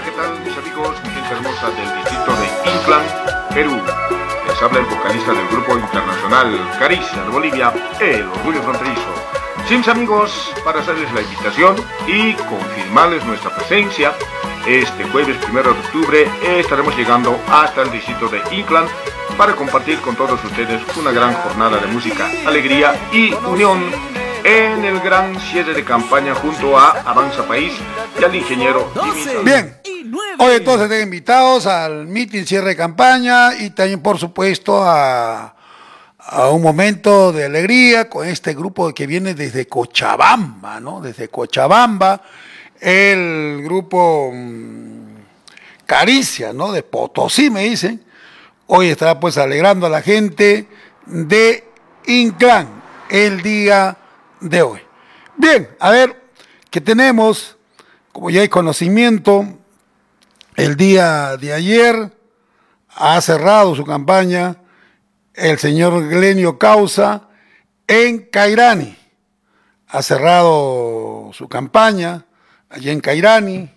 ¿qué tal mis amigos, mi gente hermosa del distrito de Inclán, Perú? Les habla el vocalista del grupo internacional Caricia de Bolivia, El Orgullo Fronterizo. Sí, mis amigos, para hacerles la invitación y confirmarles nuestra presencia, este jueves 1 de octubre estaremos llegando hasta el distrito de Inclán para compartir con todos ustedes una gran jornada de música, alegría y unión en el gran cierre de campaña junto a Avanza País y al ingeniero Jimmy. Bien, hoy entonces están invitados al meeting cierre de campaña y también por supuesto a un momento de alegría con este grupo que viene desde Cochabamba, ¿no? Desde Cochabamba, el grupo Caricia, ¿no? De Potosí me dicen. Hoy estará pues alegrando a la gente de Inclán el día de hoy. Bien, a ver, que tenemos, como ya hay conocimiento, el día de ayer ha cerrado su campaña el señor Glenio Causa en Cairani. Ha cerrado su campaña allí en Cairani.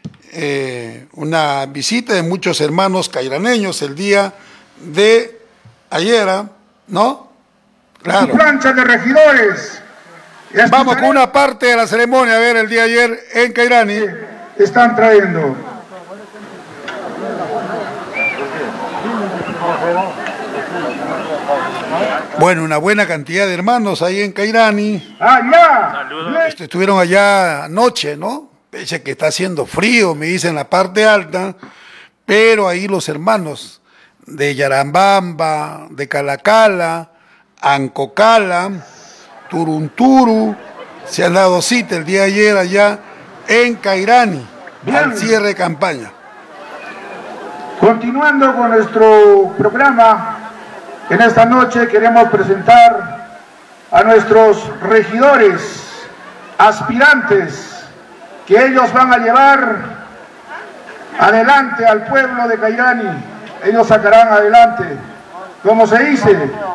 Una visita de muchos hermanos cairaneños el día de ayer, ¿no? Claro. Plancha de regidores. Vamos con una parte de la ceremonia, a ver, el día de ayer en Cairani. Están trayendo. Bueno, una buena cantidad de hermanos ahí en Cairani. ¡Allá! Estuvieron allá anoche, ¿no? Pese que está haciendo frío, me dicen, en la parte alta, pero ahí los hermanos de Yarambamba, de Calacala, Ancocala, Turunturu, se han dado cita el día de ayer allá en Cairani, al cierre de campaña. Continuando con nuestro programa, en esta noche queremos presentar a nuestros regidores, aspirantes, que ellos van a llevar adelante al pueblo de Cairani. Ellos sacarán adelante, como se dice,